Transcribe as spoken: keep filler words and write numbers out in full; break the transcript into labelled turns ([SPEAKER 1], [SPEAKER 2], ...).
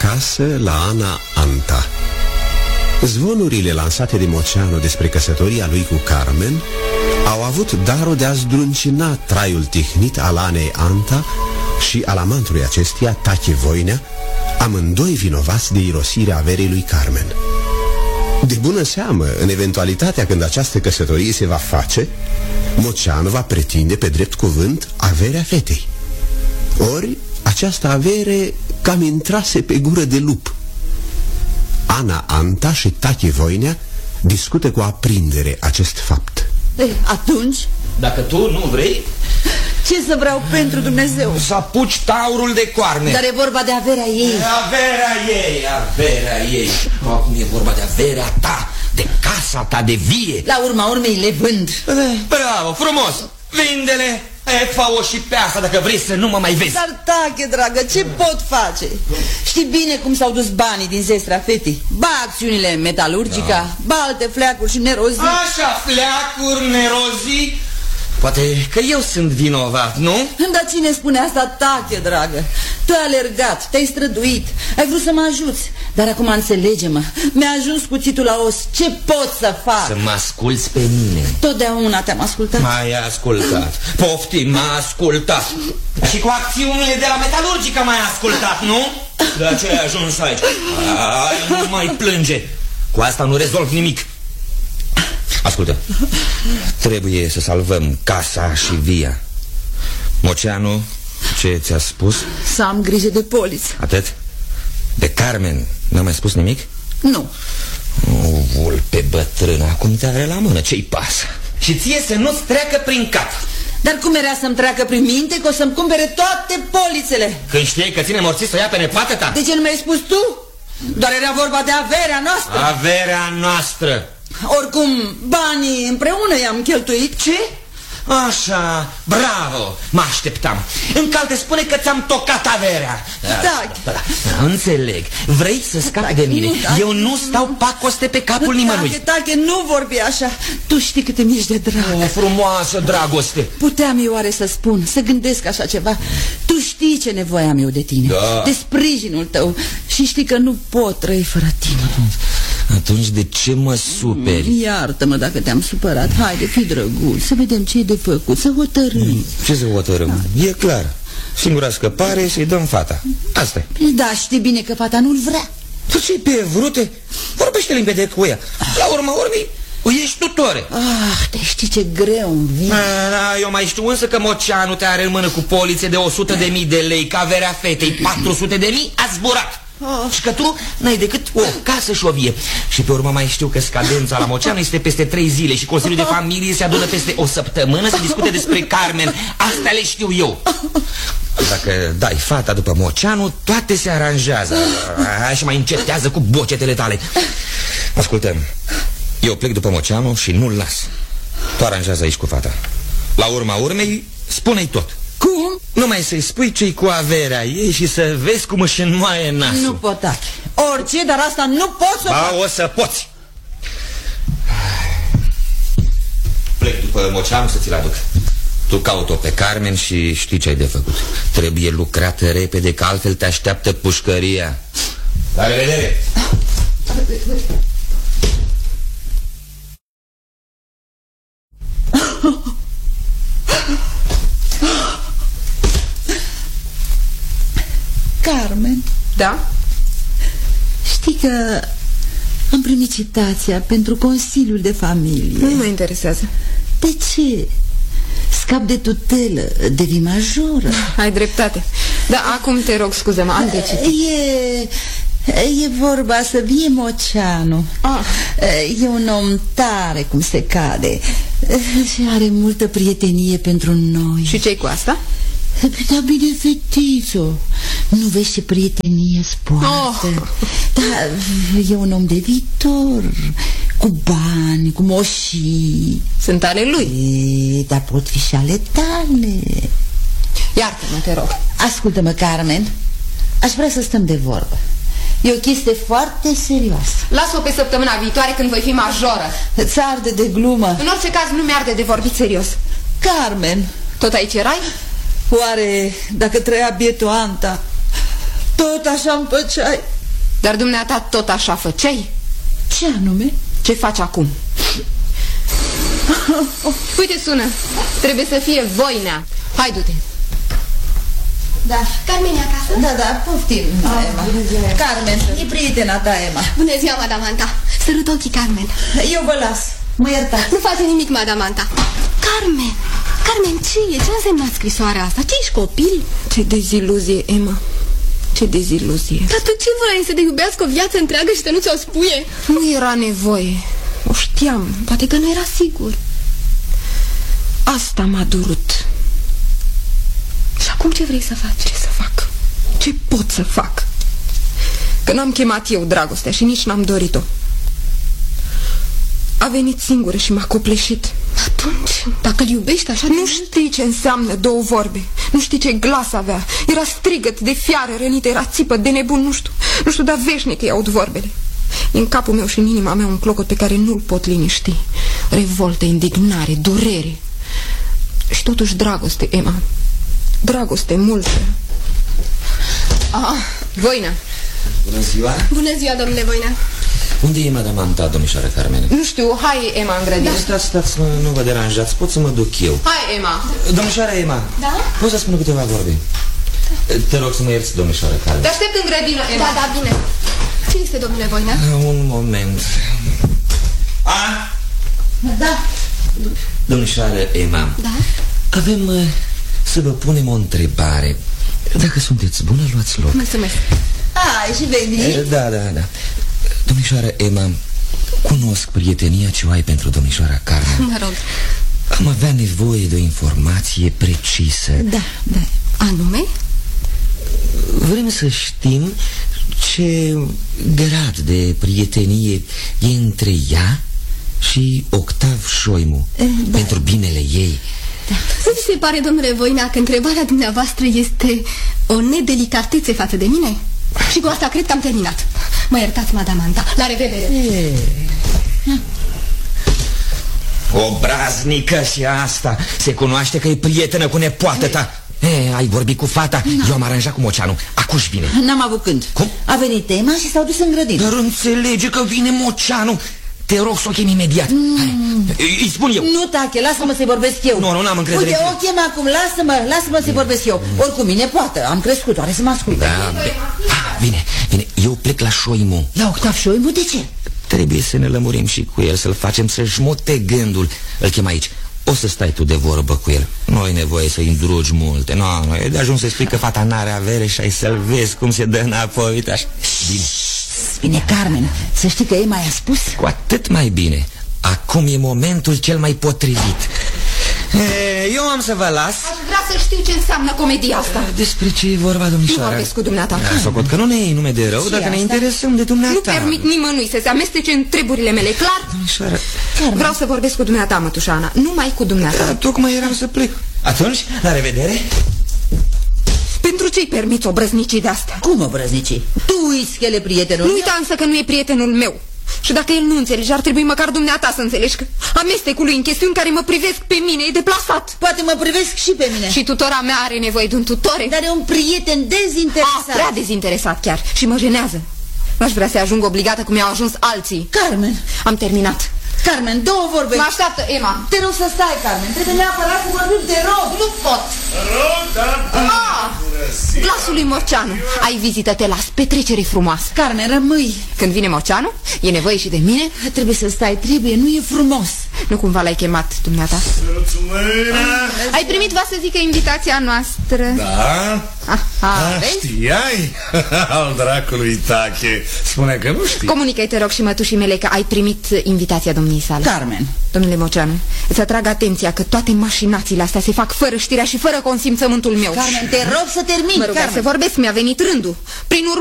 [SPEAKER 1] acasă la Ana Anta. Zvonurile lansate de Moceanu despre căsătoria lui cu Carmen au avut darul de a zdruncina traiul tihnit al Anei Anta și al amantului acesteia, Tache Voinea, amândoi vinovați de irosirea averii lui Carmen. De bună seamă, în eventualitatea când această căsătorie se va face, Moceanu va pretinde pe drept cuvânt averea fetei. Ori această avere cam intrase pe gură de lup. Ana Anta și Tache Voinea discută cu aprindere acest fapt.
[SPEAKER 2] Ei, atunci?
[SPEAKER 3] Dacă tu nu vrei...
[SPEAKER 2] Ce să vreau pentru Dumnezeu?
[SPEAKER 3] Să apuci taurul de coarne.
[SPEAKER 2] Dar e vorba de averea ei.
[SPEAKER 3] Averea ei, averea ei. Acum e vorba de averea ta, de casa ta, de vie.
[SPEAKER 2] La urma urmei le vând.
[SPEAKER 3] Bravo, frumos. Vinde-le. E, fă-o și pe asta dacă vrei să nu mă mai vezi.
[SPEAKER 2] Dar, Tache, dragă, ce pot face? Știi bine cum s-au dus banii din zestrea fetei. Ba acțiunile metalurgica, da. Ba alte fleacuri și nerozii.
[SPEAKER 3] Așa, fleacuri, nerozii. Poate că eu sunt vinovat, nu?
[SPEAKER 2] Dar cine spune asta, Tache, dragă? Tu ai alergat, te-ai străduit, ai vrut să mă ajuți. Dar acum înțelege-mă, mi-a ajuns cuțitul la os. Ce pot să fac?
[SPEAKER 3] Să mă asculți pe mine.
[SPEAKER 2] Totdeauna te-am ascultat.
[SPEAKER 3] M-ai ascultat. Poftim, m-a ascultat. Și cu acțiunile de la metalurgică m-ai ascultat, nu? De aceea ai ajuns aici. Ai, nu mai plânge. Cu asta nu rezolv nimic. Ascultă, trebuie să salvăm casa și via. Moceanu, ce ți-a spus?
[SPEAKER 2] Să am grijă de poliță.
[SPEAKER 3] Atât? De Carmen n-a mai spus nimic?
[SPEAKER 2] Nu.
[SPEAKER 3] O, vulpe bătrână, acum te are la mână, ce-i pasă? Și ție să nu-ți treacă prin cap.
[SPEAKER 2] Dar cum era să-mi treacă prin minte că o să-mi cumpere toate polițele?
[SPEAKER 3] Când știai că ține morții să o ia pe nepoată ta?
[SPEAKER 2] De ce nu mi-ai spus tu? Doar era vorba de averea noastră.
[SPEAKER 3] Averea noastră.
[SPEAKER 2] Oricum, banii împreună i-am cheltuit.
[SPEAKER 3] Ce? Așa, bravo, mă așteptam. Încalde spune că ți-am tocat averea.
[SPEAKER 2] Da,
[SPEAKER 3] da, da. Înțeleg, vrei să scapi de mine.
[SPEAKER 2] Da.
[SPEAKER 3] Eu nu stau pacoste pe capul
[SPEAKER 2] da,
[SPEAKER 3] nimănui.
[SPEAKER 2] Tache, Tache, nu vorbi așa. Tu știi cât îmi ești de drag.
[SPEAKER 3] O frumoasă dragoste.
[SPEAKER 2] Puteam eu oare să spun, să gândesc așa ceva? Tu știi ce nevoie am eu de tine,
[SPEAKER 3] da.
[SPEAKER 2] De sprijinul tău. Și știi că nu pot trăi fără tine.
[SPEAKER 3] Atunci de ce mă superi?
[SPEAKER 2] Iartă-mă dacă te-am supărat. Haide, fii drăguț, să vedem ce e de făcut, să hotărâm.
[SPEAKER 3] Ce să hotărâm? Da. E clar. Singura scăpare să-i dăm fata. Asta-i.
[SPEAKER 2] Da, știi bine că fata nu-l vrea.
[SPEAKER 3] Tu ce-i pe vrute? Vorbește limpede cu ea. La urma urmei, ești tutore.
[SPEAKER 2] Ah, te știi ce greu îmi vine.
[SPEAKER 3] A, eu mai știu însă că Moceanu te are în mână cu polițe de o sută de mii de lei, că averea fetei patru sute de mii a zburat. Oh. Și că tu n-ai decât o casă și o vie. Și pe urmă mai știu că scadența la Moceanu este peste trei zile și Consiliul de Familie se adună peste o săptămână să discute despre Carmen. Astea le știu eu. Dacă dai fata după Moceanu, toate se aranjează. Și mai încetează cu bocetele tale. Ascultă, eu plec după Moceanu și nu-l las. Tu aranjează aici cu fata. La urma urmei, spune-i tot.
[SPEAKER 2] Cum?
[SPEAKER 3] Numai să-i spui ce-i cu averea ei și să vezi cum își înmoaie nasul.
[SPEAKER 2] Nu pot, Tache. Orice, dar asta nu pot să...
[SPEAKER 3] Ba, o să poți. Plec după Moceanu să ți-l aduc. Tu caut-o pe Carmen și știi ce ai de făcut. Trebuie lucrată repede, că altfel te așteaptă pușcăria. La revedere!
[SPEAKER 2] Carmen.
[SPEAKER 4] Da?
[SPEAKER 2] Știi că am primit citația pentru Consiliul de Familie.
[SPEAKER 4] Nu mă interesează.
[SPEAKER 2] De ce? Scap de tutelă, devii majoră.
[SPEAKER 4] Ai dreptate. Dar acum te rog, scuze-mă, am de citit.
[SPEAKER 2] E... E vorba să vie Moceanu.
[SPEAKER 4] Ah.
[SPEAKER 2] E un om tare, cum se cade, și are multă prietenie pentru noi.
[SPEAKER 4] Și ce-i cu asta?
[SPEAKER 2] Da, bine, fetițo, nu vezi ce prietenie spoartă. Oh. Dar e un om de viitor, cu bani, cu moșii.
[SPEAKER 4] Sunt ale lui.
[SPEAKER 2] E, dar pot fi și ale tale.
[SPEAKER 4] Iartă-mă, te rog.
[SPEAKER 2] Ascultă-mă, Carmen, aș vrea să stăm de vorbă. E o chestie foarte serioasă.
[SPEAKER 4] Las-o pe săptămâna viitoare când voi fi majoră.
[SPEAKER 2] Îți arde de glumă.
[SPEAKER 4] În orice caz nu mi-arde de vorbit serios.
[SPEAKER 2] Carmen.
[SPEAKER 4] Tot aici erai?
[SPEAKER 2] Oare dacă trăia bietul Anta, tot așa îmi făceai?
[SPEAKER 4] Dar dumneata tot așa făceai?
[SPEAKER 2] Ce anume?
[SPEAKER 4] Ce faci acum? Uite, sună. Trebuie să fie Voinea. Hai, du-te.
[SPEAKER 5] Da. Carmen e acasă?
[SPEAKER 2] Da, da, poftim, oh, Emma. Carmen, e prietena ta, Emma.
[SPEAKER 5] Bună ziua, Madamanta. Sărut ochii, Carmen.
[SPEAKER 2] Eu vă las. Mă iertați.
[SPEAKER 5] Nu face nimic, Madamanta. Carmen, Carmen, ce e? Ce a însemnat scrisoarea asta? Ce ești copil?
[SPEAKER 4] Ce deziluzie, Emma. Ce deziluzie.
[SPEAKER 5] Dar tu ce vrei, să te iubească o viață întreagă și să nu ți-o spuie?
[SPEAKER 4] Nu era nevoie. O știam.
[SPEAKER 5] Poate că nu era sigur.
[SPEAKER 4] Asta m-a durut.
[SPEAKER 5] Și acum ce vrei să faci?
[SPEAKER 4] Ce să fac? Ce pot să fac? Că n-am chemat eu dragostea și nici n-am dorit-o. A venit singură și m-a copleșit.
[SPEAKER 5] Atunci, dacă îl iubești așa...
[SPEAKER 4] Nu știi ce înseamnă două vorbe. Nu știi ce glas avea. Era strigăt de fiară rănită, era țipă de nebun, nu știu. Nu știu, dar veșnic îi aud vorbele. E în capul meu și în inima mea un clocot pe care nu-l pot liniști. Revoltă, indignare, durere. Și totuși dragoste, Emma. Dragoste multă.
[SPEAKER 5] Ah,
[SPEAKER 4] Voina.
[SPEAKER 3] Bună ziua.
[SPEAKER 5] Bună ziua, domnule Voina.
[SPEAKER 3] Unde e Madamanta, domnișoară Carmen?
[SPEAKER 4] Nu știu, hai, Emma, în grădină.
[SPEAKER 3] Da, stați, stați, mă, nu vă deranjați, pot să mă duc eu.
[SPEAKER 4] Hai, Emma.
[SPEAKER 3] Domnișoara Emma,
[SPEAKER 5] da?
[SPEAKER 3] Poți să spun câteva vorbe? Da. Te rog să mă ierți, domnișoară Carmen.
[SPEAKER 4] Te aștept în grădină, Emma.
[SPEAKER 5] Da, da, bine. Ce este, domnule Voina?
[SPEAKER 3] Un moment. A?
[SPEAKER 2] Da.
[SPEAKER 3] Domnișoară Emma,
[SPEAKER 5] da?
[SPEAKER 3] Avem uh, să vă punem o întrebare. Dacă sunteți bună, luați loc.
[SPEAKER 5] Mulțumesc.
[SPEAKER 2] Ai, și veni?
[SPEAKER 3] Da, da, da. Domnișoară Emma, cunosc prietenia ce o ai pentru domnișoara Carmen.
[SPEAKER 5] Mă rog.
[SPEAKER 3] Am avea nevoie de o informație precisă.
[SPEAKER 2] Da, da.
[SPEAKER 5] Anume?
[SPEAKER 3] Vrem să știm ce grad de prietenie e între ea și Octav Șoimu, da. Pentru binele ei.
[SPEAKER 5] Da. Nu vi se pare, domnule Voina, că întrebarea dumneavoastră este o nedelicatețe față de mine? Și cu asta cred că am terminat. Mă iertați, Madamanta. La revedere.
[SPEAKER 3] E... Obraznică și asta. Se cunoaște că e prietenă cu nepoată ta. E, ai vorbit cu fata? No. Eu am aranjat cu Moceanu. Acuși vine.
[SPEAKER 2] N-am avut când.
[SPEAKER 3] Cum?
[SPEAKER 2] A venit Emma și s-au dus în grădină.
[SPEAKER 3] Dar înțelege că vine Moceanu. Te rog să o chem imediat. mm. Hai, îi spun eu.
[SPEAKER 2] Nu, tache, lasă-mă să-i vorbesc eu.
[SPEAKER 3] Nu, nu, n-am încredere.
[SPEAKER 2] Uite, o chem acum, lasă-mă, lasă-mă să-i vorbesc eu. Oricum, e nepoată, am crescut, are să mă asculte.
[SPEAKER 3] Da, ah, vine, vine, eu plec la Șoimu.
[SPEAKER 2] La Octav Șoimu, de ce?
[SPEAKER 3] Trebuie să ne lămurim și cu el, să-l facem să-și mute gândul. Îl chem aici. O să stai tu de vorbă cu el. Nu ai nevoie să-i îndrugi multe. Nu, no, no, e de ajuns să-i spui că fata n-are avere și ai să-l vezi cum se dă înapoi. Uite așa. Bine.
[SPEAKER 2] Bine, Carmen, să știi că Emma i-a spus.
[SPEAKER 3] Cu atât mai bine. Acum e momentul cel mai potrivit. E, eu am să vă las.
[SPEAKER 4] Aș vrea să știu ce înseamnă comedia asta.
[SPEAKER 3] Despre ce e vorba, domnișoara?
[SPEAKER 4] Nu vorbesc cu dumneata.
[SPEAKER 3] Da, socot că nu ne iei nume de rău,
[SPEAKER 2] și
[SPEAKER 3] dacă
[SPEAKER 2] asta?
[SPEAKER 3] Ne interesăm de dumneata.
[SPEAKER 4] Nu permit nimănui să se amestece în treburile mele, clar?
[SPEAKER 3] Domnișoara,
[SPEAKER 4] vreau să vorbesc cu dumneata, mătușana. Numai cu dumneata.
[SPEAKER 3] Da, tocmai eram să plec. Atunci, la revedere.
[SPEAKER 4] Pentru ce-i permiți obrăznicii de astea?
[SPEAKER 2] Cum obrăznicii? Tu uiți că el e prietenul.
[SPEAKER 4] Nu uita însă că nu e prietenul meu. Și dacă el nu înțelege, ar trebui măcar dumneata să înțelegi că amestecul lui în chestiuni care mă privesc pe mine e deplasat.
[SPEAKER 2] Poate mă privesc și pe mine.
[SPEAKER 4] Și tutora mea are nevoie de un tutore.
[SPEAKER 2] Dar e un prieten dezinteresat.
[SPEAKER 4] Ah, prea dezinteresat chiar. Și mă jenează. Nu aș vrea să ajung obligată cum i-au ajuns alții.
[SPEAKER 2] Carmen.
[SPEAKER 4] Am terminat.
[SPEAKER 2] Carmen, două vorbe.
[SPEAKER 4] Mă așteaptă, Emma.
[SPEAKER 2] Te rog să stai, Carmen. Trebuie neapărat să vorbim, te rog. Nu pot.
[SPEAKER 6] Rog, dar...
[SPEAKER 4] Ah, glasul lui Moceanu. Ai vizită, te las, petrecere frumoasă.
[SPEAKER 2] Carmen, rămâi.
[SPEAKER 4] Când vine Moceanu, e nevoie și de mine.
[SPEAKER 2] Trebuie să stai, trebuie, nu e frumos.
[SPEAKER 4] Nu cumva l-ai chemat, dumneata? Ai primit, va să zică, invitația noastră?
[SPEAKER 6] Da?
[SPEAKER 4] Aha,
[SPEAKER 6] A, știai? Al dracului tache. Spune că nu știi.
[SPEAKER 4] Comunică-i, te rog, și mătușii mele că ai primit invitația domniei sale.
[SPEAKER 2] Carmen.
[SPEAKER 4] Domnule Moceanu, îți atrag atenția că toate mașinațiile astea se fac fără știrea și fără consimțământul meu.
[SPEAKER 2] Carmen, te rog să termini.
[SPEAKER 4] Mă rog să vorbesc, mi-a venit rândul. Prin urmă